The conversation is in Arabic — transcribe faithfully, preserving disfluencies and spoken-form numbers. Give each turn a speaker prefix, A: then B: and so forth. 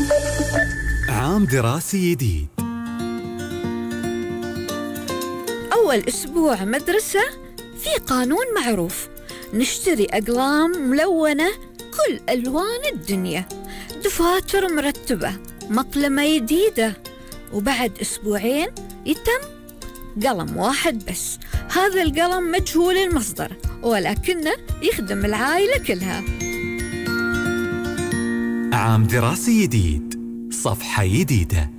A: عام دراسي جديد.
B: أول أسبوع مدرسة في قانون معروف، نشتري أقلام ملونة كل ألوان الدنيا، دفاتر مرتبة، مقلمة جديدة، وبعد أسبوعين يتم قلم واحد بس. هذا القلم مجهول المصدر ولكنه يخدم العائلة كلها.
A: عام دراسي جديد، صفحة جديدة.